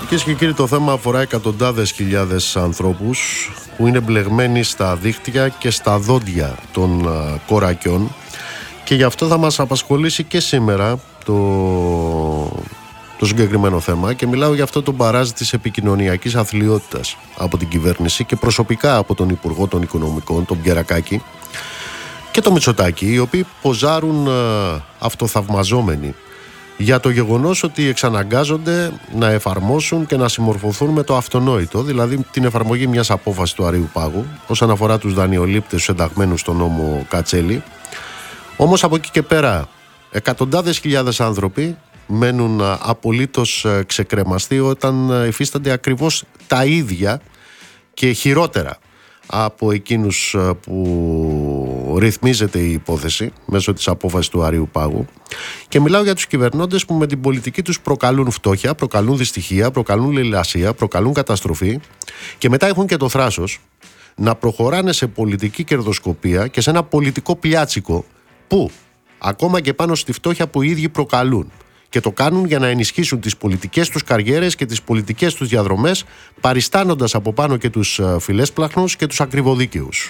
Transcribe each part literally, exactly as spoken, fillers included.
Κυρίες και κύριοι, το θέμα αφορά εκατοντάδες χιλιάδες ανθρώπους που είναι μπλεγμένοι στα δίχτυα και στα δόντια των κορακιών, και γι' αυτό θα μας απασχολήσει και σήμερα το, το συγκεκριμένο θέμα, και μιλάω για αυτό το μπαράζ της επικοινωνιακής αθλιότητας από την κυβέρνηση και προσωπικά από τον Υπουργό των Οικονομικών, τον Πιερακάκη, και το Μητσοτάκη, οι οποίοι ποζάρουν αυτοθαυμαζόμενοι για το γεγονός ότι εξαναγκάζονται να εφαρμόσουν και να συμμορφωθούν με το αυτονόητο, δηλαδή την εφαρμογή μιας απόφασης του Αρείου Πάγου όσον αφορά τους δανειολήπτες, τους ενταγμένους στον νόμο Κατσέλη. Όμως από εκεί και πέρα εκατοντάδες χιλιάδες άνθρωποι μένουν απολύτως ξεκρεμαστοί όταν υφίστανται ακριβώς τα ίδια και χειρότερα από εκείνους που ρυθμίζεται η υπόθεση μέσω της απόφασης του Αρείου Πάγου. Και μιλάω για τους κυβερνώντες που με την πολιτική τους προκαλούν φτώχεια, προκαλούν δυστυχία, προκαλούν λαιλασία, προκαλούν καταστροφή, και μετά έχουν και το θράσος να προχωράνε σε πολιτική κερδοσκοπία και σε ένα πολιτικό πιάτσικο που ακόμα και πάνω στη φτώχεια που οι ίδιοι προκαλούν, και το κάνουν για να ενισχύσουν τις πολιτικές τους καριέρες και τις πολιτικές τους διαδρομές, παριστάνοντας από πάνω και τους φιλέσπλαχνους και τους ακριβοδίκαιους.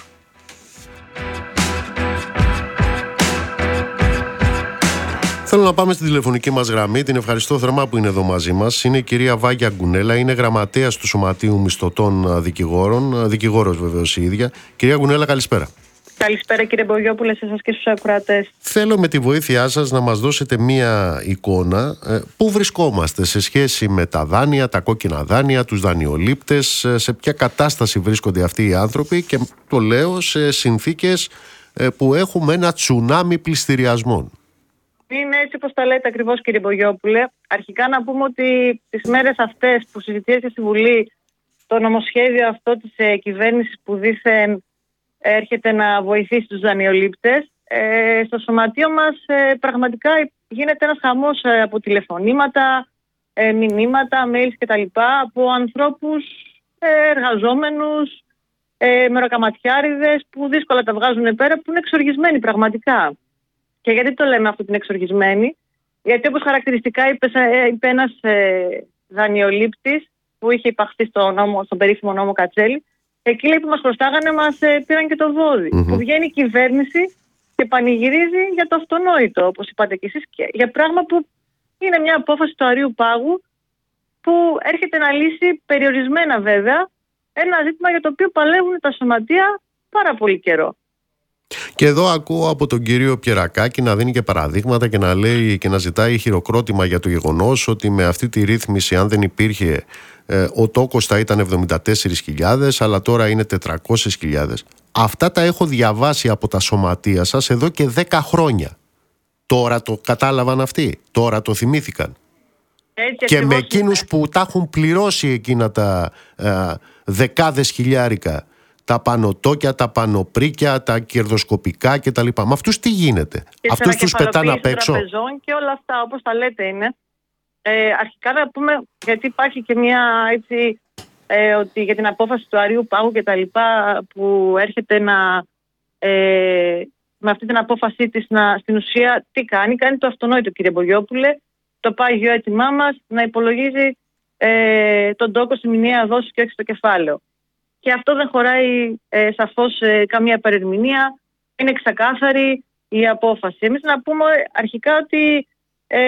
Θέλω να πάμε στην τηλεφωνική μας γραμμή. Την ευχαριστώ θερμά που είναι εδώ μαζί μας. Είναι η κυρία Βάγια Γκουνέλα, είναι γραμματέας του Σωματείου Μισθωτών Δικηγόρων, δικηγόρος βεβαίως η ίδια. Κυρία Γκουνέλα, καλησπέρα. Καλησπέρα κύριε Μπογιόπουλε, σε εσάς και στους ακροατές. Θέλω με τη βοήθειά σας να μας δώσετε μία εικόνα ε, πού βρισκόμαστε σε σχέση με τα δάνεια, τα κόκκινα δάνεια, τους δανειολήπτες, ε, σε ποια κατάσταση βρίσκονται αυτοί οι άνθρωποι, και το λέω σε συνθήκες ε, που έχουμε ένα τσουνάμι πληστηριασμών. Είναι έτσι όπως τα λέτε ακριβώς κύριε Μπογιόπουλε. Αρχικά να πούμε ότι τις μέρες αυτές που συζητιέται στη Βουλή το νομοσχέδιο αυτό της ε, κυβέρνησης που δήθεν έρχεται να βοηθήσει τους δανειολήπτες, ε, στο σωματείο μας ε, πραγματικά γίνεται ένας χαμός ε, από τηλεφωνήματα, ε, μηνύματα, mails κτλ. Από ανθρώπους ε, εργαζόμενους, ε, μεροκαματιάριδες που δύσκολα τα βγάζουν πέρα, που είναι εξοργισμένοι πραγματικά. Και γιατί το λέμε αυτό, την εξοργισμένοι? Γιατί όπως χαρακτηριστικά είπε, ε, είπε ένας ε, δανειολήπτης που είχε υπαχθεί στο νόμο, στον περίφημο νόμο Κατσέλη, εκεί λέει που μας χρωστάγανε, μας ε, πήραν και το βόδι. Mm-hmm. Που βγαίνει η κυβέρνηση και πανηγυρίζει για το αυτονόητο, όπως είπατε κι εσείς, και για πράγμα που είναι μια απόφαση του Αρείου Πάγου που έρχεται να λύσει περιορισμένα βέβαια ένα ζήτημα για το οποίο παλεύουν τα σωματεία πάρα πολύ καιρό. Και εδώ ακούω από τον κύριο Πιερακάκη να δίνει και παραδείγματα και να λέει και να ζητάει χειροκρότημα για το γεγονός ότι με αυτή τη ρύθμιση, αν δεν υπήρχε, ε, ο τόκος θα ήταν εβδομήντα τέσσερις χιλιάδες, αλλά τώρα είναι τετρακόσιες χιλιάδες. Αυτά τα έχω διαβάσει από τα σωματεία σας εδώ και δέκα χρόνια. Τώρα το κατάλαβαν αυτοί, τώρα το θυμήθηκαν. Έτσι, και με εκείνους είναι. που τα έχουν πληρώσει εκείνα τα ε, δεκάδες χιλιάρικα, τα πανωτόκια, τα πανοπρίκια, τα κερδοσκοπικά κτλ. Με αυτούς τι γίνεται? Και αυτούς τους πετάνε απ' έξω. Και όλα αυτά, όπως τα λέτε, είναι. Ε, αρχικά να πούμε, γιατί υπάρχει και μια έτσι, ε, ότι για την απόφαση του Αρείου Πάγου και τα λοιπά, που έρχεται να, ε, με αυτή την απόφασή της, να, στην ουσία τι κάνει? Κάνει το αυτονόητο, κύριε Μπογιόπουλε, το πάγιο έτοιμά μας να υπολογίζει ε, τον τόκο στη μηνιαία δόση και όχι στο κεφάλαιο. Και αυτό δεν χωράει ε, σαφώς ε, καμία παρερμηνία. Είναι ξεκάθαρη η απόφαση. Εμείς να πούμε αρχικά ότι ε,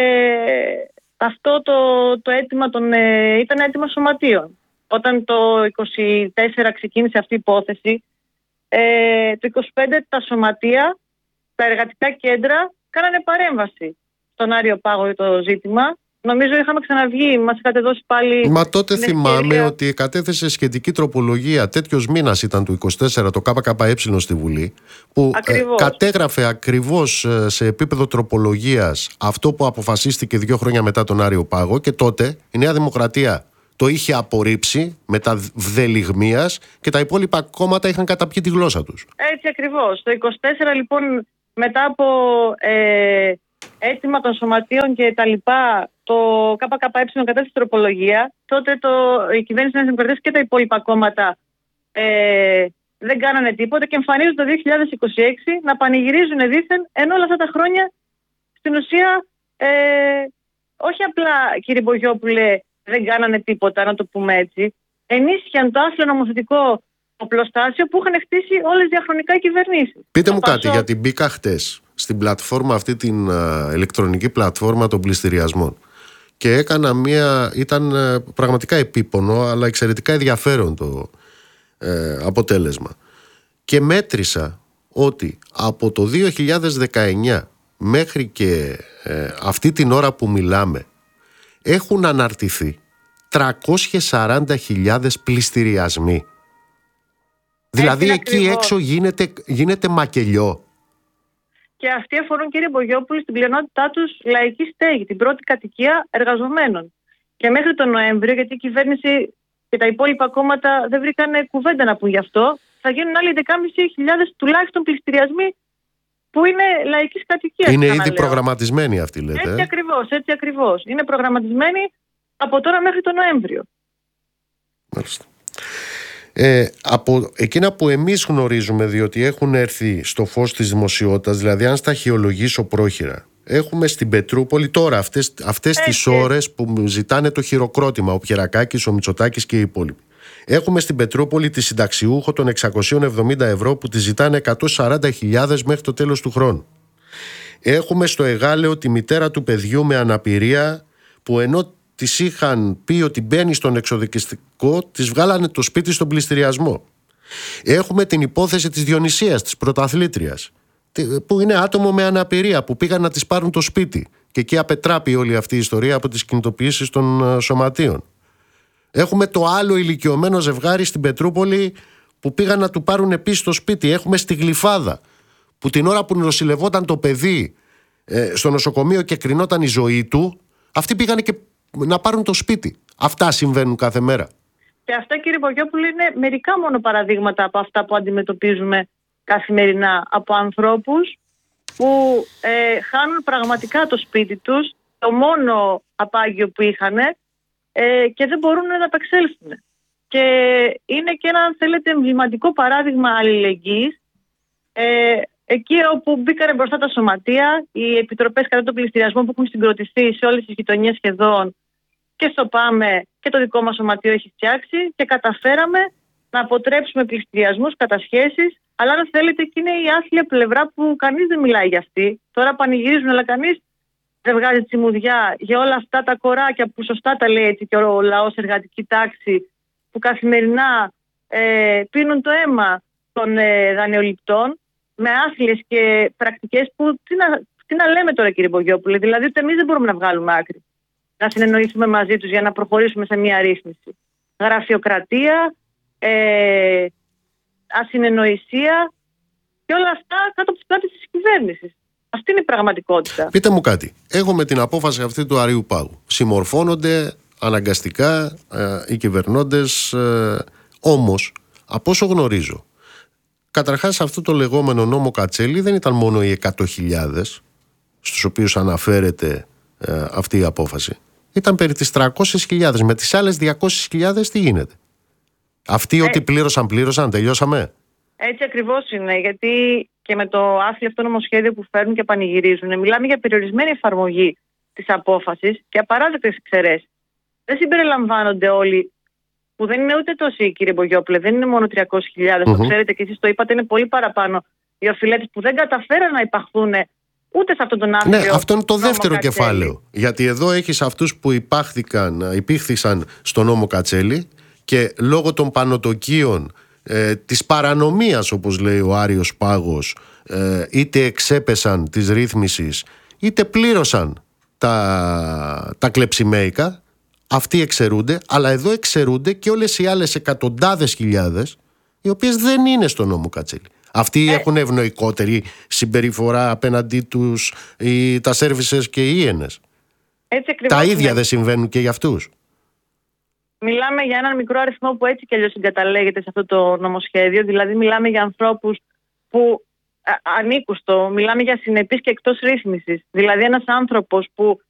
αυτό το, το αίτημα των, ε, ήταν αίτημα σωματείων. Όταν το είκοσι τέσσερα ξεκίνησε αυτή η υπόθεση, ε, το είκοσι πέντε τα σωματεία, τα εργατικά κέντρα κάνανε παρέμβαση στον Άριο Πάγο για το ζήτημα. Νομίζω είχαμε ξαναβγεί, μας είχατε δώσει πάλι. Μα τότε θυμάμαι ότι κατέθεσε σχετική τροπολογία, τέτοιος μήνας ήταν του είκοσι τέσσερα, το ΚΚΕ στη Βουλή, που ε, κατέγραφε ακριβώς ε, σε επίπεδο τροπολογίας αυτό που αποφασίστηκε δύο χρόνια μετά τον Άριο Πάγο, και τότε η Νέα Δημοκρατία το είχε απορρίψει με τα βδελιγμίας και τα υπόλοιπα κόμματα είχαν καταπιεί τη γλώσσα τους. Έτσι ακριβώς. Το είκοσι τέσσερα λοιπόν, μετά από ε, αίτημα των σωματείων και τα λοιπά, το ΚΚΕ κατέθεσε τροπολογία. Τότε το, η κυβέρνηση της Δημοκρατίας και τα υπόλοιπα κόμματα ε, δεν κάνανε τίποτα και εμφανίζονται το δύο χιλιάδες είκοσι έξι να πανηγυρίζουν δήθεν, ενώ όλα αυτά τα χρόνια στην ουσία ε, όχι απλά, κύριε Μπογιόπουλε, δεν κάνανε τίποτα, να το πούμε έτσι, ενίσχυαν το άθλιο νομοθετικό οπλοστάσιο που είχαν χτίσει όλες διαχρονικά οι κυβερνήσεις. Πείτε το μου Πασόκ... κάτι, γιατί μπήκα χτες στην πλατφόρμα αυτή, την α, ηλεκτρονική πλατφόρμα των πληστηριασμών, και έκανα μία, ήταν ε, πραγματικά επίπονο αλλά εξαιρετικά ενδιαφέρον το ε, αποτέλεσμα, και μέτρησα ότι από το δύο χιλιάδες δεκαεννιά μέχρι και ε, αυτή την ώρα που μιλάμε έχουν αναρτηθεί τριακόσιες σαράντα χιλιάδες πληστηριασμοί. Δηλαδή Έτσι εκεί ακριβώς. έξω γίνεται, γίνεται μακελιό. Και αυτοί αφορούν, κύριε Μπογιόπουλη, στην πλειονότητά τους λαϊκή στέγη, την πρώτη κατοικία εργαζομένων. Και μέχρι τον Νοέμβριο, γιατί η κυβέρνηση και τα υπόλοιπα κόμματα δεν βρήκαν κουβέντα να πούν γι' αυτό, θα γίνουν άλλοι δεκάμισι χιλιάδες τουλάχιστον πληστηριασμοί που είναι λαϊκής κατοικίας. Είναι ήδη ξαναλέω. προγραμματισμένοι αυτοί, λέτε. Έτσι ε? ακριβώς, έτσι ακριβώς. Είναι προγραμματισμένοι από τώρα μέχρι τον Νοέμβριο. Μάλιστα. Ε, από εκείνα που εμείς γνωρίζουμε, διότι έχουν έρθει στο φως της δημοσιότητας, δηλαδή αν στα αρχαιολογήσω πρόχειρα, έχουμε στην Πετρούπολη τώρα αυτές, αυτές τις ώρες που ζητάνε το χειροκρότημα, ο Πιερακάκης, ο Μητσοτάκης και οι υπόλοιποι. Έχουμε στην Πετρούπολη τη συνταξιούχο των εξακόσια εβδομήντα ευρώ που τη ζητάνε εκατόν σαράντα χιλιάδες μέχρι το τέλος του χρόνου. Έχουμε στο Εγάλεο τη μητέρα του παιδιού με αναπηρία που ενώ της είχαν πει ότι μπαίνει στον εξοδικιστικό, της βγάλανε το σπίτι στον πληστηριασμό. Έχουμε την υπόθεση της Διονυσίας, της πρωταθλήτριας, που είναι άτομο με αναπηρία που πήγαν να της πάρουν το σπίτι, και εκεί απετράπει όλη αυτή η ιστορία από τις κινητοποιήσεις των σωματείων. Έχουμε το άλλο ηλικιωμένο ζευγάρι στην Πετρούπολη που πήγαν να του πάρουν επίσης το σπίτι. Έχουμε στη Γλυφάδα που την ώρα που νοσηλευόταν το παιδί ε, στο νοσοκομείο και κρινόταν η ζωή του, αυτοί πήγαν και να πάρουν το σπίτι. Αυτά συμβαίνουν κάθε μέρα. Και αυτά, κύριε Μπογιόπουλου, είναι μερικά μόνο παραδείγματα από αυτά που αντιμετωπίζουμε καθημερινά από ανθρώπους που ε, χάνουν πραγματικά το σπίτι τους, το μόνο απάγιο που είχαν, ε, και δεν μπορούν να απεξέλθουν. Και είναι και ένα, αν θέλετε, εμβληματικό παράδειγμα αλληλεγγύης. Ε, εκεί όπου μπήκανε μπροστά τα σωματεία, οι επιτροπές κατά τον πληστηριασμό που έχουν συγκροτηθεί σε όλες τις γειτονιές σχεδόν, και στο ΠΑΜΕ και το δικό μας σωματείο έχει φτιάξει, και καταφέραμε να αποτρέψουμε πληστηριασμούς, κατασχέσεις, αλλά αν θέλετε και είναι η άθλια πλευρά που κανείς δεν μιλάει για αυτή. Τώρα πανηγυρίζουν, αλλά κανείς δεν βγάζει τσιμουδιά για όλα αυτά τα κοράκια που σωστά τα λέει έτσι και ο λαός, εργατική τάξη, που καθημερινά ε, πίνουν το αίμα των ε, δανειοληπτών με άθλιες και πρακτικές που τι να, τι να λέμε τώρα, κύριε Μπογιόπουλε, δηλαδή ότι εμείς δεν μπορούμε να βγάλουμε άκρη, να συνεννοηθούμε μαζί τους για να προχωρήσουμε σε μια ρύθμιση. Γραφειοκρατία, ε, ασυνεννοησία και όλα αυτά κάτω από τις πλάτες της κυβέρνησης. Αυτή είναι η πραγματικότητα. Πείτε μου κάτι. Έχουμε την απόφαση αυτή του Αρείου Πάγου. Συμμορφώνονται αναγκαστικά ε, οι κυβερνώντες, ε, όμως, από όσο γνωρίζω, καταρχάς αυτό το λεγόμενο νόμο Κατσέλη δεν ήταν μόνο οι εκατό χιλιάδες στους οποίους αναφέρεται ε, αυτή η απόφαση. Ήταν περί τις τριακόσιες χιλιάδες. Με τις άλλες διακόσιες χιλιάδες τι γίνεται? Αυτοί ε, ό,τι πλήρωσαν, πλήρωσαν, τελειώσαμε. Έτσι ακριβώς είναι, γιατί και με το άθλιο αυτό νομοσχέδιο που φέρνουν και πανηγυρίζουν, μιλάμε για περιορισμένη εφαρμογή της απόφασης και απαράδεκτες εξαιρέσεις. Δεν συμπεριλαμβάνονται όλοι, που δεν είναι ούτε τόσοι, κύριε Μπογιόπουλε, δεν είναι μόνο τριακόσιες χιλιάδες, mm-hmm. το ξέρετε και εσείς το είπατε, είναι πολύ παραπάνω οι οφειλέτες που δεν καταφέραν να υπαχθούν ούτε σε αυτόν τον άθλιο. Ναι, αυτό είναι το δεύτερο Κατσέλη. κεφάλαιο. Γιατί εδώ έχεις αυτούς που υπάχθηκαν, υπήχθησαν στο νόμο Κατσέλη και λόγω των πανωτοκίων ε, της παρανομίας, όπως λέει ο Άριος Πάγος, ε, είτε εξέπεσαν της ρύθμισης είτε πλήρωσαν τα, τα κλεψιμαίικα. Αυτοί εξαιρούνται, αλλά εδώ εξαιρούνται και όλες οι άλλες εκατοντάδες χιλιάδες οι οποίες δεν είναι στο νόμο Κατσέλη. Αυτοί ε. έχουν ευνοϊκότερη συμπεριφορά απέναντί τους οι, τα σέρβισες και οι ίενες. Τα ίδια είναι. Δεν συμβαίνουν και για αυτούς. Μιλάμε για έναν μικρό αριθμό που έτσι κι αλλιώς συγκαταλέγεται σε αυτό το νομοσχέδιο. Δηλαδή μιλάμε για ανθρώπους που α, ανήκουν στο, μιλάμε για συνεπείς και εκτός ρύθμισης. Δηλαδή ένας άνθρωπος που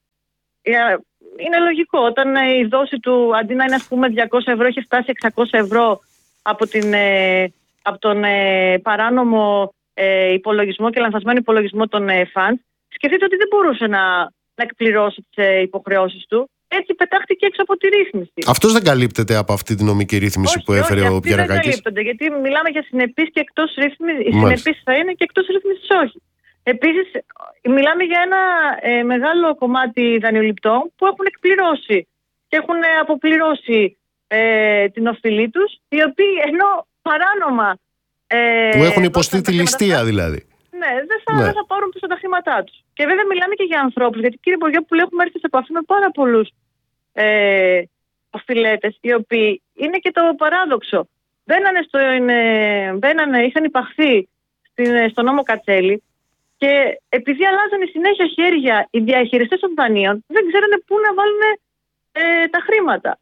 είναι λογικό όταν η δόση του αντί να είναι ας πούμε διακόσια ευρώ έχει φτάσει εξακόσια ευρώ από, την, από τον παράνομο υπολογισμό και λανθασμένο υπολογισμό των funds. Σκεφτείτε ότι δεν μπορούσε να, να εκπληρώσει τις υποχρεώσεις του. έτσι πετάχτηκε έξω από τη ρύθμιση. Αυτός δεν καλύπτεται από αυτή τη νομική ρύθμιση όχι, που έφερε όχι, ο Πιερακάκης. Δεν καλύπτονται, γιατί μιλάμε για συνεπείς και εκτός ρύθμισης. Οι συνεπείς θα είναι και εκτός ρύθμισης όχι. Επίσης, μιλάμε για ένα ε, μεγάλο κομμάτι δανειοληπτών που έχουν εκπληρώσει και έχουν αποπληρώσει ε, την οφειλή τους, οι οποίοι ενώ παράνομα. Ε, που έχουν υποστεί τη ληστεία δηλαδή. Ναι, δεν θα, ναι. θα πάρουν πίσω τα χρήματά τους. Και βέβαια μιλάμε και για ανθρώπους, γιατί κύριε Μπογιόπουλε, έχουμε έρθει σε επαφή με πάρα πολλούς ε, οφειλέτες, οι οποίοι είναι και το παράδοξο. Μπαίνανε στο, είναι, μπαίνανε, είχαν υπαχθεί στην, στο νόμο Κατσέλη και επειδή αλλάζανε συνέχεια χέρια οι διαχειριστές των δανείων, δεν ξέρανε πού να βάλουν ε, τα χρήματα.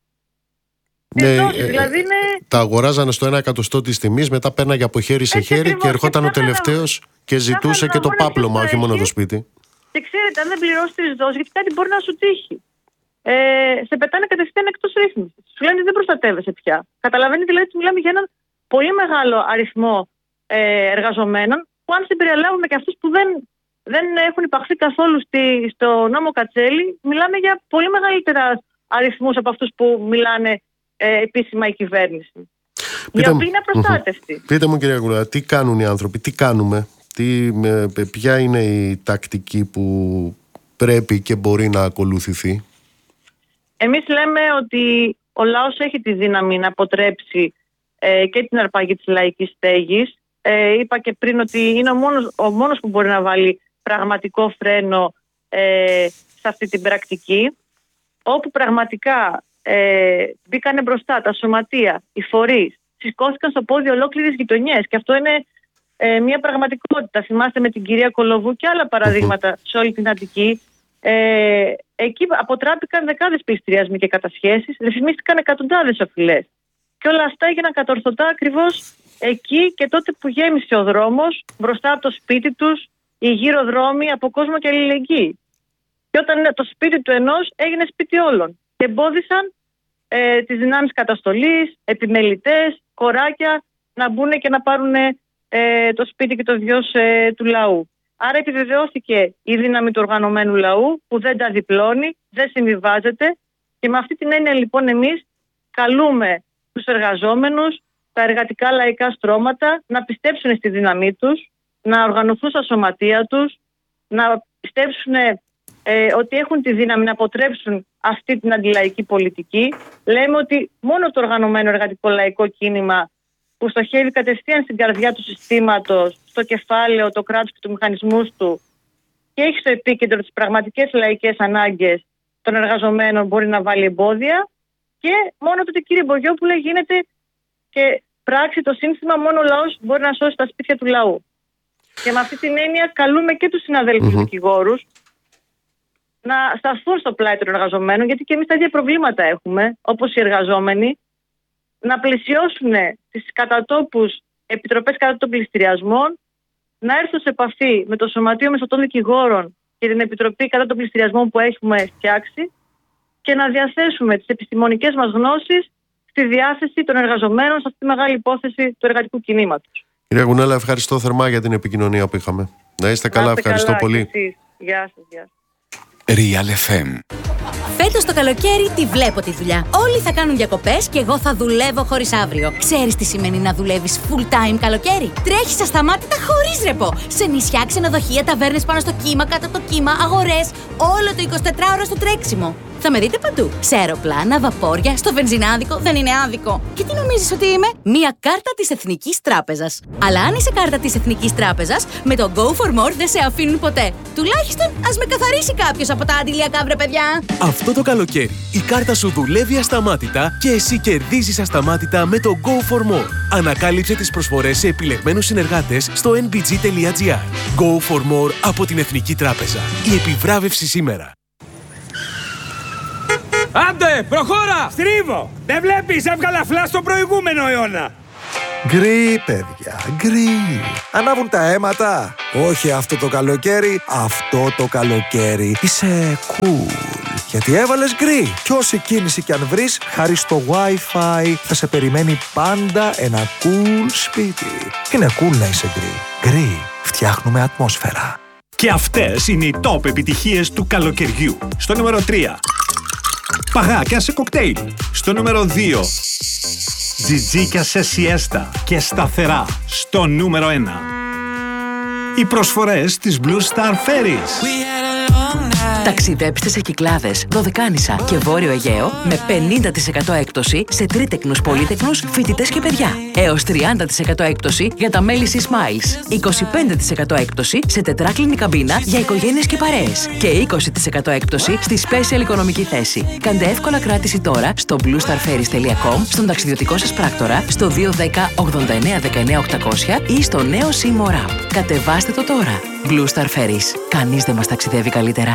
Ναι, δόσεις, δηλαδή είναι... Τα αγοράζανε στο ένα εκατοστό της τιμής, μετά πέρναγε από χέρι σε χέρι ακριβώς, και ερχόταν και ο τελευταίος και ζητούσε και το πάπλωμα, όχι μόνο το σπίτι. Και ξέρετε, αν δεν πληρώσει τρεις δόσεις, γιατί κάτι μπορεί να σου τύχει. Ε, σε πετάνε κατευθείαν εκτός ρύθμισης. Σου λένε δεν προστατεύεσαι πια. Καταλαβαίνετε δηλαδή ότι μιλάμε για έναν πολύ μεγάλο αριθμό ε, εργαζομένων, που αν συμπεριλάβουμε και αυτούς που δεν, δεν έχουν υπαχθεί καθόλου στη, στο νόμο Κατσέλη, μιλάμε για πολύ μεγαλύτερα αριθμούς από αυτούς που μιλάνε ε, επίσημα η κυβέρνηση. Πείτε οι οποίοι είναι απροστάτευτοι. Mm-hmm. Πείτε μου κυρία Κουλά, τι κάνουν οι άνθρωποι, τι κάνουμε, τι, ποια είναι η τακτική που πρέπει και μπορεί να ακολουθηθεί? Εμείς λέμε ότι ο λαός έχει τη δύναμη να αποτρέψει ε, και την αρπαγή της λαϊκής στέγης. Ε, είπα και πριν ότι είναι ο μόνος, ο μόνος που μπορεί να βάλει πραγματικό φρένο ε, σε αυτή την πρακτική, όπου πραγματικά ε, μπήκανε μπροστά τα σωματεία, οι φορείς, σηκώθηκαν στο πόδι ολόκληρες γειτονιές και αυτό είναι ε, μια πραγματικότητα. Θυμάστε με την κυρία Κολοβού και άλλα παραδείγματα σε όλη την Αττική. Ε, εκεί αποτράπηκαν δεκάδες πληστηριασμοί και κατασχέσεις, ρυθμίστηκαν εκατοντάδες οφειλές. Και όλα αυτά έγιναν κατορθωτά ακριβώς εκεί και τότε που γέμισε ο δρόμος, μπροστά από το σπίτι τους, οι γύρω δρόμοι από κόσμο και αλληλεγγύη. Και όταν το σπίτι του ενός έγινε σπίτι όλων. Και εμπόδισαν ε, τις δυνάμεις καταστολής, επιμελητές, κοράκια να μπουν και να πάρουν ε, το σπίτι και το βιός ε, του λαού. Άρα επιβεβαιώθηκε η δύναμη του οργανωμένου λαού που δεν τα διπλώνει, δεν συμβιβάζεται και με αυτή την έννοια λοιπόν εμείς καλούμε τους εργαζόμενους, τα εργατικά λαϊκά στρώματα να πιστέψουν στη δύναμή τους, να οργανωθούν στα σωματεία τους, να πιστέψουν ε, ότι έχουν τη δύναμη να αποτρέψουν αυτή την αντιλαϊκή πολιτική. Λέμε ότι μόνο το οργανωμένο εργατικό λαϊκό κίνημα που στοχεύει κατευθείαν στην καρδιά του συστήματος, στο κεφάλαιο, το κράτος και τους μηχανισμούς του και έχει στο επίκεντρο τις πραγματικές λαϊκές ανάγκες των εργαζομένων μπορεί να βάλει εμπόδια και μόνο τότε κύριε Μπογιόπουλε γίνεται και πράξη το σύνθημα μόνο ο λαός μπορεί να σώσει τα σπίτια του λαού. Και με αυτή την έννοια καλούμε και τους συναδέλφους mm-hmm. δικηγόρους να σταθούν στο πλάι των εργαζομένων, γιατί και εμείς τα ίδια προβλήματα έχουμε, όπως οι εργαζόμενοι, να πλαισιώσουν τις κατατόπους επιτροπές κατά των πληστηριασμών, να έρθουν σε επαφή με το Σωματείο Μεσωτών Δικηγόρων και την Επιτροπή κατά των πληστηριασμών που έχουμε φτιάξει και να διαθέσουμε τις επιστημονικές μας γνώσεις στη διάθεση των εργαζομένων σε αυτή τη μεγάλη υπόθεση του εργατικού κινήματος. Κυρία Γουνέλα, ευχαριστώ θερμά για την επικοινωνία που είχαμε. Να είστε καλά, να είστε ευχαριστώ καλά, πολύ. Γεια σας, γεια σας. Real εφ εμ. Φέτος το καλοκαίρι τη βλέπω τη δουλειά. Όλοι θα κάνουν διακοπές και εγώ θα δουλεύω χωρίς αύριο. Ξέρεις τι σημαίνει να δουλεύεις full time καλοκαίρι? Τρέχεις ασταμάτητα χωρίς ρεπό. Σε νησιά, ξενοδοχεία, ταβέρνες πάνω στο κύμα, κάτω από το κύμα, αγορές. Όλο το εικοσιτετράωρο στο τρέξιμο. Θα με δείτε παντού. Σε αεροπλάνα, βαπόρια, στο βενζινάδικο, δεν είναι άδικο. Και τι νομίζεις ότι είμαι? Μία κάρτα της Εθνικής Τράπεζας. Αλλά αν είσαι κάρτα της Εθνικής Τράπεζας, με το Go for More δεν σε αφήνουν ποτέ. Τουλάχιστον ας με καθαρίσει κάποιος από τα αντιλιακά, βρε παιδιά. Αυτό το καλοκαίρι η κάρτα σου δουλεύει ασταμάτητα και εσύ κερδίζεις ασταμάτητα με το Go for More. Ανακάλυψε τις προσφορές σε επιλεγμένους συνεργάτες στο εν μπι τζι τελεία τζι άρ. Go for More από την Εθνική Τράπεζα. Η επιβράβευση σήμερα. Άντε, προχώρα! Στρίβω! Δεν βλέπεις, έβγαλα φλά στο προηγούμενο αιώνα! Γκρι, παιδιά, γκρι. Ανάβουν τα αίματα. Όχι αυτό το καλοκαίρι, αυτό το καλοκαίρι. Είσαι cool. Γιατί έβαλες γκρι. Κι όση κίνηση κι αν βρεις, χάρη στο Wi-Fi, θα σε περιμένει πάντα ένα cool σπίτι. Είναι cool να είσαι γκρι. Γκρι. Φτιάχνουμε ατμόσφαιρα. Και αυτές είναι οι top επιτυχίες του καλοκαιριού. Στο νούμερο τρία. Παγάκια σε κοκτέιλ. Στο νούμερο δύο. Τζιτζίκια σε σιέστα και σταθερά. Στο νούμερο ένα. Οι προσφορές της Blue Star Ferries. Ταξιδέψτε σε Κυκλάδες, Δωδεκάνησα και Βόρειο Αιγαίο με πενήντα τοις εκατό έκπτωση σε τρίτεκνους, πολύτεκνους, φοιτητές και παιδιά. Έως τριάντα τοις εκατό έκπτωση για τα μέλη C-Smiles. είκοσι πέντε τοις εκατό έκπτωση σε τετράκλινη καμπίνα για οικογένειες και παρέες. Και είκοσι τοις εκατό έκπτωση στη Special οικονομική θέση. Κάντε εύκολα κράτηση τώρα στο blue star ferries τελεία com, στον ταξιδιωτικό σας πράκτορα, στο δύο ένα μηδέν ογδόντα εννέα δεκαεννέα οκτακόσια ή στο νέο C-More App. Κατεβάστε το τώρα. Blue Star Ferries. Κανείς δεν μας ταξιδεύει καλύτερα.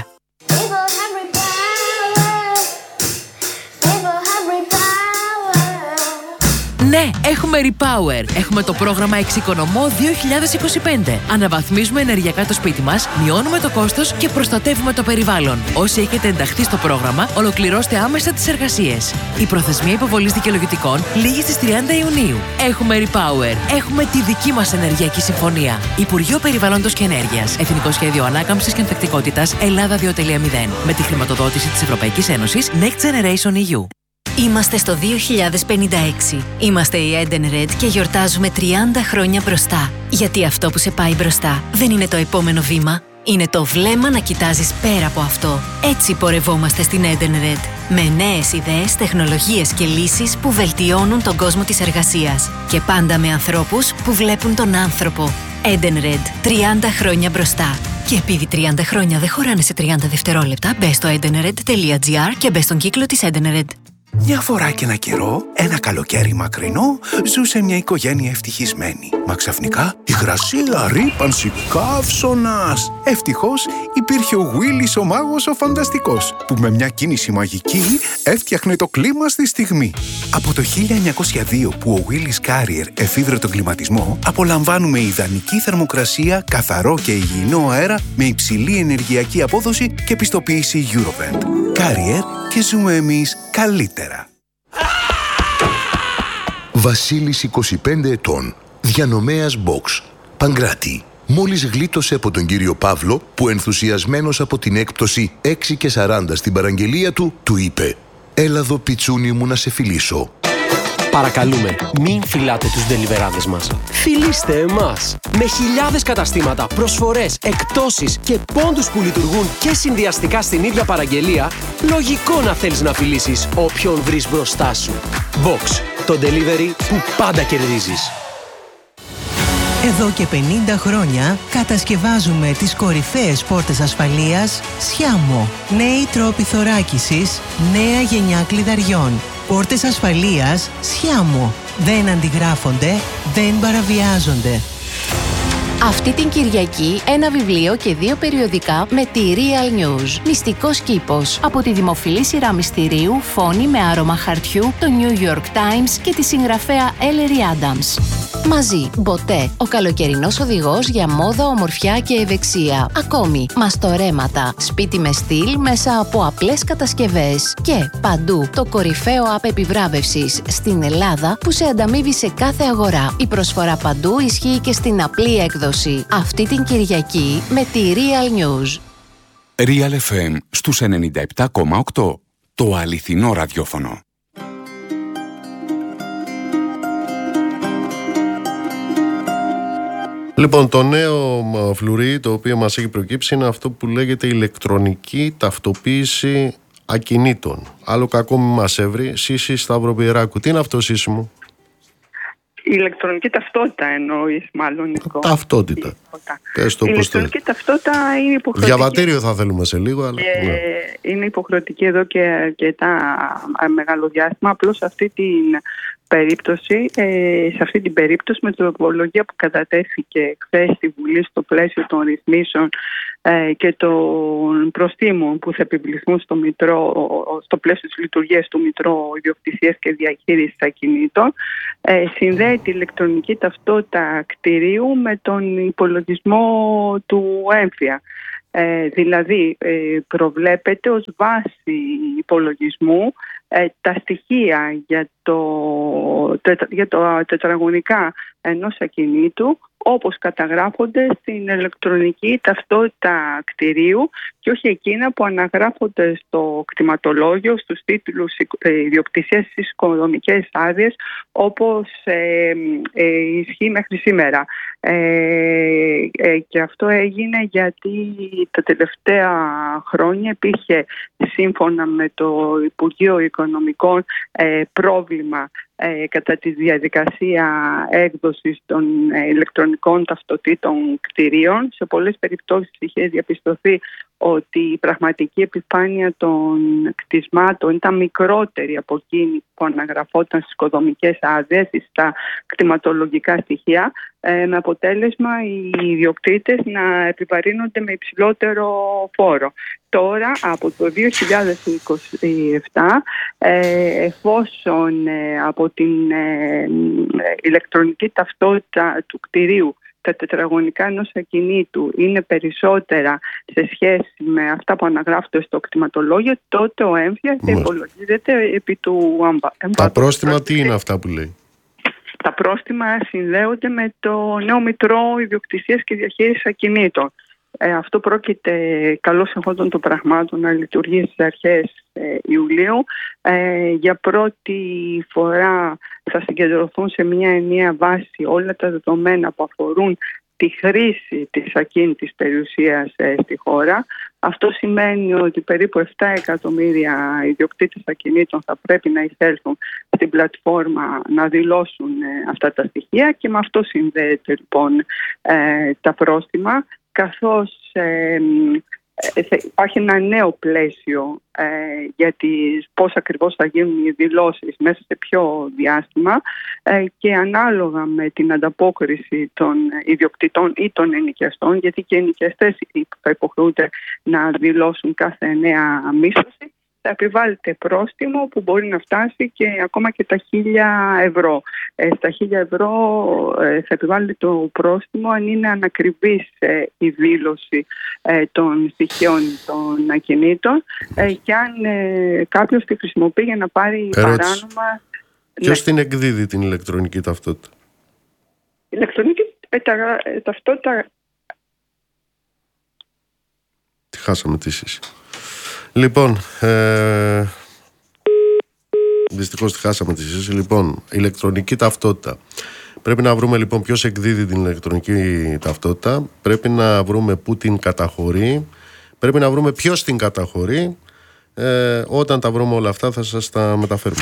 Ναι, έχουμε Repower. Έχουμε το πρόγραμμα Εξοικονομώ δύο χιλιάδες είκοσι πέντε. Αναβαθμίζουμε ενεργειακά το σπίτι μας, μειώνουμε το κόστος και προστατεύουμε το περιβάλλον. Όσοι έχετε ενταχθεί στο πρόγραμμα, ολοκληρώστε άμεσα τις εργασίες. Η προθεσμία υποβολής δικαιολογητικών λήγει στις τριάντα Ιουνίου. Έχουμε Repower. Έχουμε τη δική μας ενεργειακή συμφωνία. Υπουργείο Περιβάλλοντος και Ενέργειας. Εθνικό Σχέδιο Ανάκαμψης και Ανθεκτικότητας Ελλάδα δύο κόμμα μηδέν. Με τη χρηματοδότηση της Ευρωπαϊκής Ένωσης Next Generation ι γιου. Είμαστε στο δύο χιλιάδες πενήντα έξι. Είμαστε η Edenred και γιορτάζουμε τριάντα χρόνια μπροστά. Γιατί αυτό που σε πάει μπροστά δεν είναι το επόμενο βήμα. Είναι το βλέμμα να κοιτάζεις πέρα από αυτό. Έτσι πορευόμαστε στην Edenred. Με νέες ιδέες, τεχνολογίες και λύσεις που βελτιώνουν τον κόσμο της εργασίας. Και πάντα με ανθρώπους που βλέπουν τον άνθρωπο. Edenred. τριάντα χρόνια μπροστά. Και επειδή τριάντα χρόνια δεν χωράνε σε τριάντα δευτερόλεπτα, μπες στο edenred τελεία gr και μπες στον κύκλο της Edenred. Μια φορά και ένα καιρό, ένα καλοκαίρι μακρινό, ζούσε μια οικογένεια ευτυχισμένη. Μα ξαφνικά υγρασία, ρύπανση, καύσωνας. Ευτυχώς υπήρχε ο Willis ο μάγος ο φανταστικός, που με μια κίνηση μαγική έφτιαχνε το κλίμα στη στιγμή. Από το χίλια εννιακόσια δύο που ο Willis Carrier εφήβρε τον κλιματισμό, απολαμβάνουμε ιδανική θερμοκρασία, καθαρό και υγιεινό αέρα με υψηλή ενεργειακή απόδοση και πιστοποίηση Eurovent. Carrier, και ζούμε εμείς καλύτερα. Βασίλης, είκοσι πέντε ετών, διανομέας Box, Παγκράτη. Μόλις γλίτωσε από τον κύριο Παύλο, που ενθουσιασμένος από την έκπτωση έξι και σαράντα στην παραγγελία του, του είπε «Έλα εδώ πιτσούνι μου να σε φιλήσω». Παρακαλούμε, μην φυλάτε τους ντελιβεράδες μας. Φιλήστε εμάς. Με χιλιάδες καταστήματα, προσφορές, εκπτώσεις και πόντους που λειτουργούν και συνδυαστικά στην ίδια παραγγελία, λογικό να θέλεις να φιλήσεις όποιον βρεις μπροστά σου. Box, το delivery που πάντα κερδίζεις. Εδώ και πενήντα χρόνια κατασκευάζουμε τις κορυφαίες πόρτες ασφαλείας Sciamo. Νέοι τρόποι θωράκισης, νέα γενιά κλειδαριών. Πόρτες ασφαλείας Sciamo. Δεν αντιγράφονται, δεν παραβιάζονται. Αυτή την Κυριακή ένα βιβλίο και δύο περιοδικά με τη Real News. Μυστικός κήπος. Από τη δημοφιλή σειρά μυστηρίου Φόνη με άρωμα χαρτιού, το New York Times και τη συγγραφέα Ellery Adams. Μαζί, Μποτέ, ο καλοκαιρινός οδηγός για μόδα, ομορφιά και ευεξία. Ακόμη, μαστορέματα, σπίτι με στυλ μέσα από απλές κατασκευές. Και παντού, το κορυφαίο app επιβράβευσης στην Ελλάδα που σε ανταμείβει σε κάθε αγορά. Η προσφορά παντού ισχύει και στην απλή έκδοση. Αυτή την Κυριακή με τη Real News. Real εφ εμ στους ενενήντα επτά κόμμα οκτώ. Το αληθινό ραδιόφωνο. Λοιπόν, το νέο φλουρί το οποίο μας έχει προκύψει είναι αυτό που λέγεται ηλεκτρονική ταυτοποίηση ακινήτων. Άλλο κακό μη μας έβρι. Σύση Σταυροπιεράκου. Τι είναι αυτό, Σύση μου? Η ηλεκτρονική ταυτότητα εννοείς μάλλον, Νικό. Ταυτότητα. Η ηλεκτρονική ταυτότητα είναι υποχρεωτική. Διαβατήριο θα θέλουμε σε λίγο, αλλά... Ε, ναι. Είναι υποχρεωτική εδώ και αρκετά μεγάλο διάστημα. Απλώς αυτή την περίπτωση, ε, σε αυτή την περίπτωση με την τροπολογία που κατατέθηκε χθες στη Βουλή στο πλαίσιο των ρυθμίσεων ε, και των προστίμων που θα επιβληθούν στο, Μητρό, στο πλαίσιο της λειτουργίας του Μητρό Ιδιοκτησίας και Διαχείρισης Ακινήτων, ε, συνδέει τη ηλεκτρονική ταυτότητα κτηρίου με τον υπολογισμό του έμφυα. Ε, δηλαδή ε, προβλέπεται ως βάση υπολογισμού ε, τα στοιχεία για το, τετρα, για το τετραγωνικά ενός ακινήτου, όπως καταγράφονται στην ηλεκτρονική ταυτότητα κτηρίου και όχι εκείνα που αναγράφονται στο κτηματολόγιο, στους τίτλους ιδιοκτησίας στις οικοδομικές άδειες, όπως ε, ε, ισχύει μέχρι σήμερα. Ε, ε, και αυτό έγινε γιατί τα τελευταία χρόνια υπήρχε, σύμφωνα με το Υπουργείο Οικονομικών, ε, πρόβλημα ε, κατά τη διαδικασία έκδοσης των ε, ηλεκτρονικών ταυτοτήτων κτηρίων. Σε πολλές περιπτώσεις είχε διαπιστωθεί ότι η πραγματική επιφάνεια των κτισμάτων ήταν μικρότερη από εκείνη που αναγραφόταν στις οικοδομικές άδειες ή στα κτηματολογικά στοιχεία, με αποτέλεσμα οι ιδιοκτήτες να επιβαρύνονται με υψηλότερο φόρο. Τώρα, από το δύο χιλιάδες είκοσι επτά, εφόσον από την ηλεκτρονική ταυτότητα του κτηρίου τα τετραγωνικά ενός ακινήτου είναι περισσότερα σε σχέση με αυτά που αναγράφονται στο κτηματολόγιο, τότε ο έμφυας θα υπολογίζεται επί του εμπάτου. Τα πρόστιμα τι είναι αυτά που λέει? Τα πρόστιμα συνδέονται με το νέο Μητρό Ιδιοκτησίας και Διαχείρισης Ακινήτων. Ε, αυτό πρόκειται καλώς εχόντων των πραγμάτων να λειτουργεί στις αρχές ε, Ιουλίου. Ε, για πρώτη φορά θα συγκεντρωθούν σε μια ενιαία βάση όλα τα δεδομένα που αφορούν τη χρήση της ακίνητης περιουσίας ε, στη χώρα. Αυτό σημαίνει ότι περίπου επτά εκατομμύρια ιδιοκτήτες ακινήτων θα πρέπει να εισέλθουν στην πλατφόρμα να δηλώσουν ε, αυτά τα στοιχεία, και με αυτό συνδέεται λοιπόν ε, τα πρόστιμα, καθώς ε, ε, υπάρχει ένα νέο πλαίσιο ε, για τις, πώς ακριβώς θα γίνουν οι δηλώσεις, μέσα σε ποιο διάστημα, ε, και ανάλογα με την ανταπόκριση των ιδιοκτητών ή των ενοικιαστών, γιατί και οι ενοικιαστές θα υποχρεούνται να δηλώσουν κάθε νέα μίσθωση, θα επιβάλλεται πρόστιμο που μπορεί να φτάσει και ακόμα και τα χίλια ευρώ. Ε, στα χίλια ευρώ ε, θα επιβάλλεται το πρόστιμο αν είναι ανακριβής ε, η δήλωση ε, των στοιχείων των ακινήτων ε, και αν ε, κάποιος τη χρησιμοποιεί για να πάρει Ερώτηση. παράνομα. Ποιος Ναι. την εκδίδει την ηλεκτρονική ταυτότητα? Η ηλεκτρονική ε, τα, ε, ταυτότητα. Τη χάσαμε τη σύση. Λοιπόν, ε, δυστυχώς τη χάσαμε τη σύση. Λοιπόν, ηλεκτρονική ταυτότητα. Πρέπει να βρούμε λοιπόν ποιος εκδίδει την ηλεκτρονική ταυτότητα. Πρέπει να βρούμε πού την καταχωρεί. Πρέπει να βρούμε ποιος την καταχωρεί. Ε, όταν τα βρούμε όλα αυτά θα σας τα μεταφέρουμε.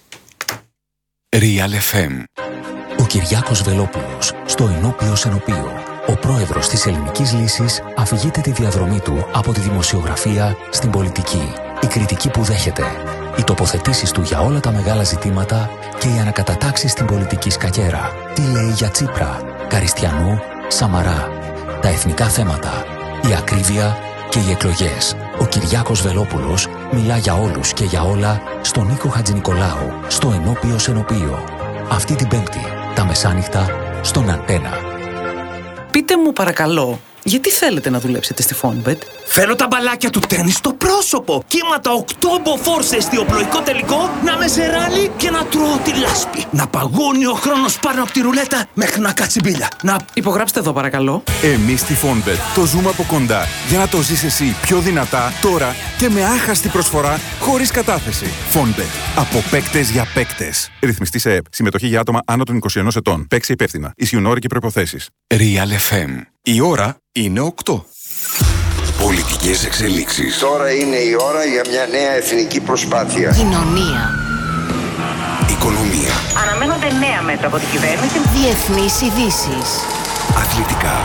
Real εφ εμ. Ο Κυριάκος Βελόπουλος στο ενώπιο σενοπείο. Ο πρόεδρος της Ελληνικής Λύσης αφηγείται τη διαδρομή του από τη δημοσιογραφία στην πολιτική. Η κριτική που δέχεται, οι τοποθετήσεις του για όλα τα μεγάλα ζητήματα και οι ανακατατάξεις στην πολιτική σκακέρα. Τι λέει για Τσίπρα, Καριστιανού, Σαμαρά. Τα εθνικά θέματα, η ακρίβεια και οι εκλογές. Ο Κυριάκος Βελόπουλος μιλά για όλους και για όλα στον Νίκο Χατζηνικολάου, στο ενώπιο σενοπείο. Αυτή την Πέμπτη, τα μεσάνυχτα, στον Αντένα. Πείτε μου παρακαλώ, γιατί θέλετε να δουλέψετε στη Fonbet? Θέλω τα μπαλάκια του τέννις στο πρόσωπο. Κύματα οκτώ μποφόρ σε εστιοπλοϊκό τελικό, να με σε ράλι και να τρώω τη λάσπη. Να παγώνει ο χρόνος πάνω από τη ρουλέτα μέχρι να κάτσει μπίλια. Να υπογράψτε εδώ παρακαλώ. Εμείς στη Fonbet το ζούμε από κοντά για να το ζεις εσύ πιο δυνατά τώρα και με άχαστη προσφορά χωρίς κατάθεση. Fonbet. Από παίκτες για παίκτες. Ρυθμιστή σε ΕΕΠ. Συμμετοχή για άτομα άνω των είκοσι ενός ετών. Παίξει υπεύθυνα. Ισχύουν όροι και προϋποθέσεις. Real εφ εμ. Η ώρα είναι οκτώ. Πολιτικές εξελίξεις. Τώρα είναι η ώρα για μια νέα εθνική προσπάθεια. Κοινωνία. Οικονομία. Αναμένονται νέα μέτρα από την κυβέρνηση. Διεθνείς ειδήσεις. Αθλητικά.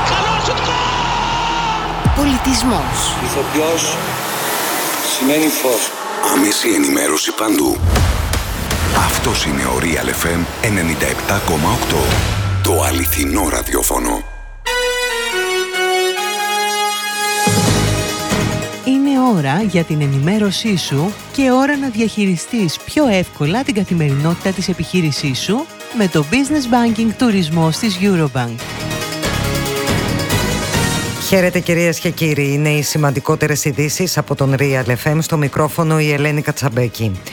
Πολιτισμός. Ηθοποιός σημαίνει φως. Άμεση ενημέρωση παντού. Αυτός είναι ο Real εφ εμ ενενήντα επτά κόμμα οκτώ. Το αληθινό ραδιόφωνο. Είναι ώρα για την ενημέρωσή σου και ώρα να διαχειριστείς πιο εύκολα την καθημερινότητα της επιχείρησής σου με το Business Banking Τουρισμός της Eurobank. Χαίρετε κυρίες και κύριοι, είναι οι σημαντικότερες ειδήσεις από τον Real εφ εμ, στο μικρόφωνο η Ελένη Κατσαμπέκη.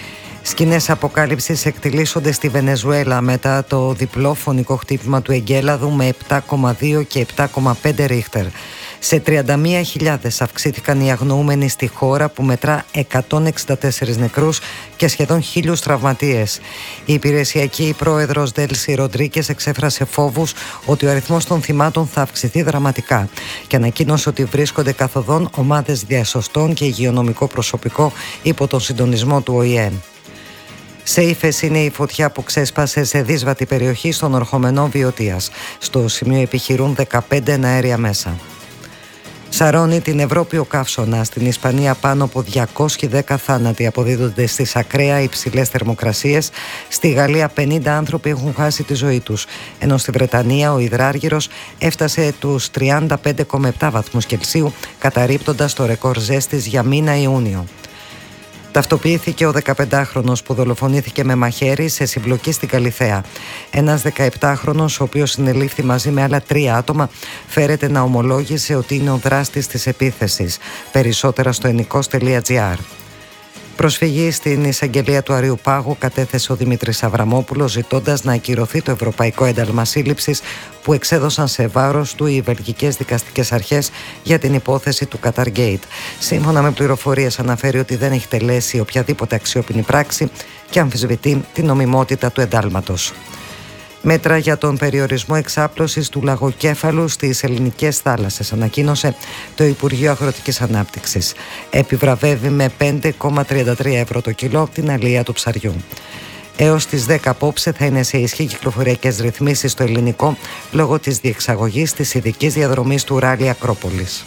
Σκηνές αποκάλυψης εκτιλήσονται στη Βενεζουέλα μετά το διπλό φωνικό χτύπημα του εγκέλαδου με επτά κόμμα δύο και επτά κόμμα πέντε ρίχτερ. Σε τριάντα μία χιλιάδες αυξήθηκαν οι αγνοούμενοι στη χώρα που μετρά εκατόν εξήντα τέσσερις νεκρούς και σχεδόν χίλιους τραυματίες. Η υπηρεσιακή πρόεδρος Ντέλσι Ροντρίκες εξέφρασε φόβους ότι ο αριθμός των θυμάτων θα αυξηθεί δραματικά και ανακοίνωσε ότι βρίσκονται καθοδόν ομάδες διασωστών και υγειονομικό προσωπικό υπό τον συντονισμό του Ο Η Ε. Σε ύφεση είναι η φωτιά που ξέσπασε σε δύσβατη περιοχή στον ορχομενό Βιωτίας. Στο σημείο επιχειρούν δεκαπέντε εναέρια μέσα. Σαρώνει την Ευρώπη ο καύσωνας. Στην Ισπανία πάνω από διακόσιοι δέκα θάνατοι αποδίδονται στις ακραία υψηλές θερμοκρασίες. Στη Γαλλία πενήντα άνθρωποι έχουν χάσει τη ζωή τους. Ενώ στη Βρετανία ο υδράργυρος έφτασε τους τριάντα πέντε κόμμα επτά βαθμούς Κελσίου, καταρρίπτοντας το ρεκόρ ζέστης για μήνα Ιούνιο. Ταυτοποιήθηκε ο δεκαπεντάχρονος που δολοφονήθηκε με μαχαίρι σε συμπλοκή στην Καλιθέα. Ένας δεκαεπτάχρονος, ο οποίος συνελήφθη μαζί με άλλα τρία άτομα, φέρεται να ομολόγησε ότι είναι ο δράστης της επίθεσης. Περισσότερα στο ενικός τελεία τζι άρ. Προσφυγή στην εισαγγελία του Αριού Πάγου κατέθεσε ο Δημήτρης Αβραμόπουλος, ζητώντας να ακυρωθεί το Ευρωπαϊκό Ένταλμα Σύλληψης που εξέδωσαν σε βάρος του οι βελγικές δικαστικές αρχές για την υπόθεση του Qatargate. Σύμφωνα με πληροφορίες, αναφέρει ότι δεν έχει τελέσει οποιαδήποτε αξιόπινη πράξη και αμφισβητεί την νομιμότητα του εντάλματος. Μέτρα για τον περιορισμό εξάπλωσης του λαγοκέφαλου στις ελληνικές θάλασσες, ανακοίνωσε το Υπουργείο Αγροτικής Ανάπτυξης. Επιβραβεύει με πέντε κόμμα τριάντα τρία ευρώ το κιλό την αλεία του ψαριού. Έως τις δέκα απόψε θα είναι σε ισχύ κυκλοφοριακές ρυθμίσεις στο ελληνικό λόγω της διεξαγωγής της ειδικής διαδρομής του Ράλι Ακρόπολης.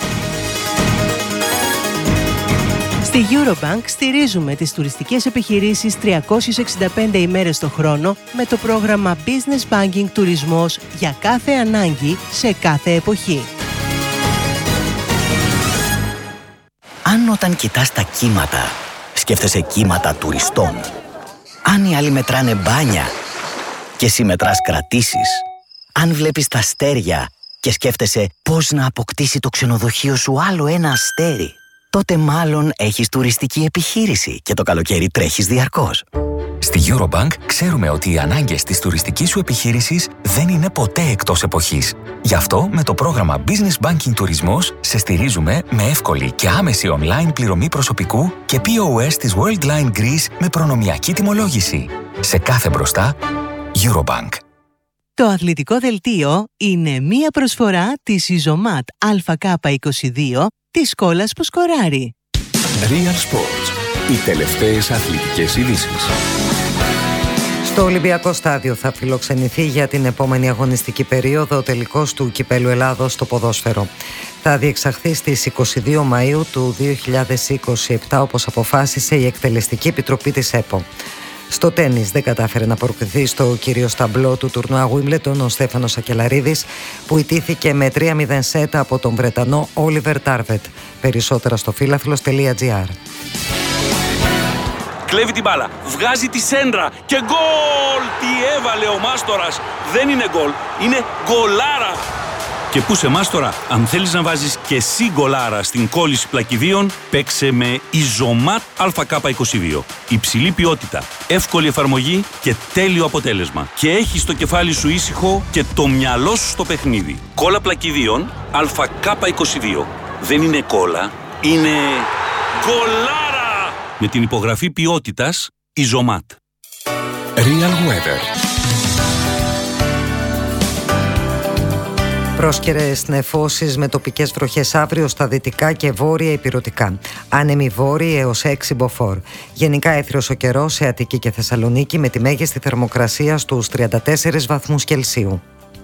Στη Eurobank στηρίζουμε τις τουριστικές επιχειρήσεις τριακόσιες εξήντα πέντε ημέρες το χρόνο με το πρόγραμμα Business Banking Τουρισμός για κάθε ανάγκη σε κάθε εποχή. Αν όταν κοιτάς τα κύματα, σκέφτεσαι κύματα τουριστών. Αν οι άλλοι μετράνε μπάνια και εσύ μετράς κρατήσεις. Αν βλέπεις τα αστέρια και σκέφτεσαι πώς να αποκτήσει το ξενοδοχείο σου άλλο ένα αστέρι, τότε μάλλον έχεις τουριστική επιχείρηση και το καλοκαίρι τρέχεις διαρκώς. Στη Eurobank ξέρουμε ότι οι ανάγκες της τουριστικής σου επιχείρησης δεν είναι ποτέ εκτός εποχής. Γι' αυτό με το πρόγραμμα Business Banking Τουρισμός σε στηρίζουμε με εύκολη και άμεση online πληρωμή προσωπικού και πι ο ες της Worldline Greece με προνομιακή τιμολόγηση. Σε κάθε μπροστά, Eurobank. Το αθλητικό δελτίο είναι μία προσφορά της Ιζωμάτ Α Κ είκοσι δύο της κόλλας που σκοράρει. Real Sports. Οι τελευταίες αθλητικές ειδήσεις. Στο Ολυμπιακό Στάδιο θα φιλοξενηθεί για την επόμενη αγωνιστική περίοδο ο τελικός του Κυπέλλου Ελλάδος στο ποδόσφαιρο. Θα διεξαχθεί στις είκοσι δύο Μαΐου του δύο χιλιάδες είκοσι επτά, όπως αποφάσισε η Εκτελεστική Επιτροπή της ΕΠΟ. Στο τένις δεν κατάφερε να προκριθεί στο κυρίως ταμπλό του τουρνουά Wimbledon ο Στέφανος Σακελαρίδης, που ιτήθηκε με τρία μηδέν σετ από τον Βρετανό Όλιβερ Τάρβετ. Περισσότερα στο φίλαθλος τελεία τζι άρ. Κλέβει την μπάλα, βγάζει τη σέντρα και γκολ! Τι έβαλε ο Μάστορας! Δεν είναι γκολ, είναι γκολάρα! Και πού σε Μάστορα, αν θέλεις να βάζεις και εσύ γκολάρα στην κόλληση πλακιδίων, παίξε με Ιζωμάτ Α Κ είκοσι δύο. Υψηλή ποιότητα, εύκολη εφαρμογή και τέλειο αποτέλεσμα. Και έχεις το κεφάλι σου ήσυχο και το μυαλό σου στο παιχνίδι. Κόλλα πλακιδίων Α Κ είκοσι δύο. Δεν είναι κόλλα, είναι γκολάρα! Με την υπογραφή ποιότητας Ιζωμάτ. Real Weather. Πρόσκαιρες νεφώσεις με τοπικές βροχές αύριο στα δυτικά και βόρεια ηπειρωτικά. Άνεμοι βόρειοι έως έξι μποφόρ. Γενικά έθριος ο καιρός σε Αττική και Θεσσαλονίκη με τη μέγιστη θερμοκρασία στους τριάντα τέσσερις βαθμούς Κελσίου.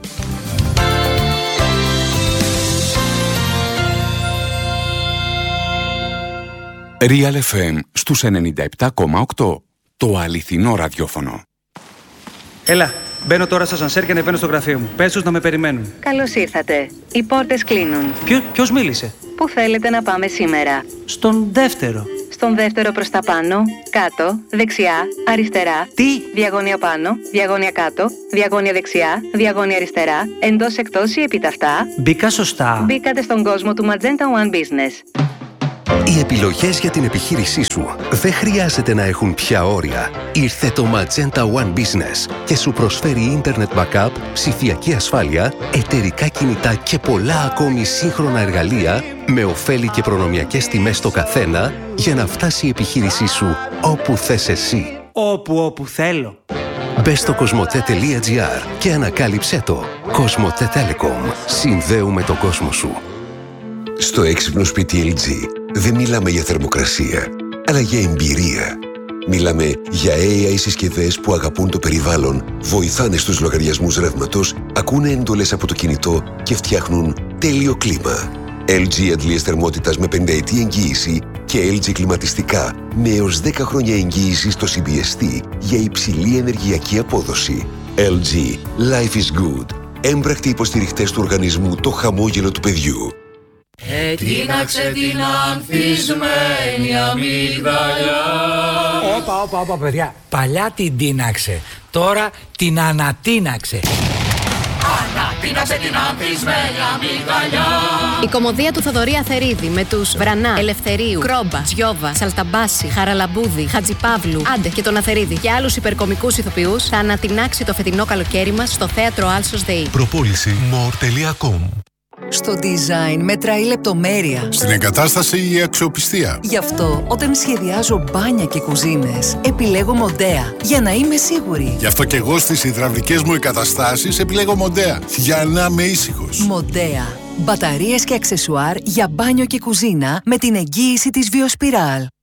Real εφ εμ στους ενενήντα επτά κόμμα οκτώ. Το αληθινό ραδιόφωνο. Έλα, μπαίνω τώρα στα σανσέρ και ανεβαίνω στο γραφείο μου. Πες τους να με περιμένουν. Καλώς ήρθατε. Οι πόρτες κλείνουν. Ποιο, ποιος μίλησε? Πού θέλετε να πάμε σήμερα? Στον δεύτερο. Στον δεύτερο προς τα πάνω, κάτω, δεξιά, αριστερά. Τι? Διαγώνια πάνω, διαγώνια κάτω, διαγώνια δεξιά, διαγώνια αριστερά, εντός εκτός ή επιταυτά. Μπήκα σωστά. Μπήκατε στον κόσμο του Magenta One Business. Οι επιλογές για την επιχείρησή σου δεν χρειάζεται να έχουν πια όρια. Ήρθε το Magenta One Business και σου προσφέρει Internet Backup, ψηφιακή ασφάλεια, εταιρικά κινητά και πολλά ακόμη σύγχρονα εργαλεία με ωφέλη και προνομιακές τιμές στο καθένα για να φτάσει η επιχείρησή σου όπου θες εσύ. Όπου όπου θέλω. Μπες στο κοσμοτέ τελεία τζι άρ και ανακάλυψέ το. Κοσμοτέ Telecom. Συνδέουμε τον κόσμο σου. Στο έξυπνο σπίτι ελ τζι δεν μιλάμε για θερμοκρασία, αλλά για εμπειρία. Μιλάμε για έι άι συσκευές που αγαπούν το περιβάλλον, βοηθάνε στους λογαριασμούς ρεύματος, ακούνε εντολές από το κινητό και φτιάχνουν τέλειο κλίμα. ελ τζι αντλίες θερμότητας με πενταετή εγγύηση και ελ τζι κλιματιστικά με έως δέκα χρόνια εγγύηση στο σι μπι ες τι για υψηλή ενεργειακή απόδοση. ελ τζι. Life is good. Έμπρακτοι υποστηριχτές του οργανισμού Το Χαμόγελο του Παιδιού. Ετίναξε την ανθισμένη αμυγδαλιά. Όπα, όπα, όπα, παιδιά. Παλιά την τίναξε, τώρα την ανατίναξε. Ανατίναξε την ανθισμένη αμυγδαλιά. Η κωμωδία του Θοδωρή Αθερίδη με τους Βρανά, Ελευθερίου, Κρόμπα, Τζιόβα, Σαλταμπάση, Χαραλαμπούδη, Χατζιπαύλου, Άντε και τον Αθερίδη και άλλους υπερκομικούς ηθοποιούς θα ανατινάξει το φετινό καλοκαίρι μας στο θέατρο Άλσος ΔΕΗ. Προπόληση more τελεία com. Στο design μετράει η λεπτομέρεια. Στην εγκατάσταση η αξιοπιστία. Γι' αυτό όταν σχεδιάζω μπάνια και κουζίνες επιλέγω Μοντέα για να είμαι σίγουρη. Γι' αυτό και εγώ στις υδραυλικές μου εγκαταστάσεις επιλέγω Μοντέα για να είμαι ήσυχος. Μοντέα. Μπαταρίες και αξεσουάρ για μπάνιο και κουζίνα με την εγγύηση της Βιοσπιράλ.